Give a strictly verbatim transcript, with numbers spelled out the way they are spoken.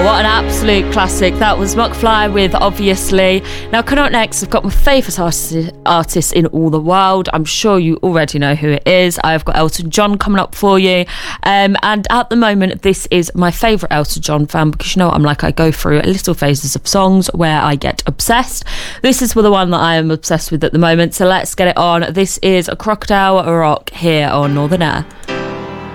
Oh, what an absolute classic. That was McFly with Obviously. Now, coming up next, I've got my favourite artist, artist in all the world. I'm sure you already know who it is. I've got Elton John coming up for you. Um, and at the moment, this is my favourite Elton John fan because, you know, I'm like, I go through little phases of songs where I get obsessed. This is the one that I am obsessed with at the moment. So let's get it on. This is a Crocodile Rock here on Northern Air.